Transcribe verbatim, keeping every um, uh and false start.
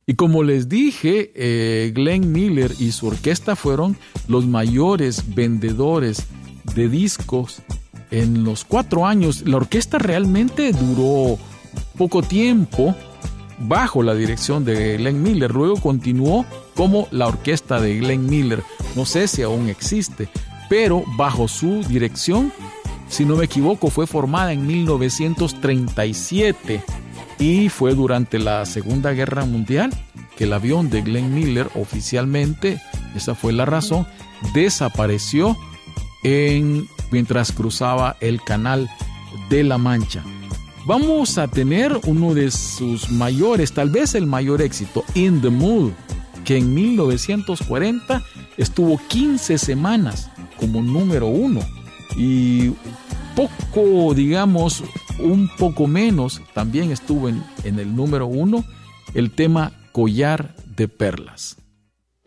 Y como les dije, eh, Glenn Miller y su orquesta fueron los mayores vendedores de discos en los cuatro años. La orquesta realmente duró poco tiempo bajo la dirección de Glenn Miller. Luego continuó como la orquesta de Glenn Miller. No sé si aún existe, pero bajo su dirección, si no me equivoco, fue formada en mil novecientos treinta y siete. Y fue durante la Segunda Guerra Mundial que el avión de Glenn Miller oficialmente, esa fue la razón, desapareció en, mientras cruzaba el Canal de la Mancha. Vamos a tener uno de sus mayores, tal vez el mayor éxito, In the Mood, que en mil novecientos cuarenta estuvo quince semanas como número uno. Y poco, digamos, un poco menos, también estuvo en, en el número uno, el tema Collar de Perlas.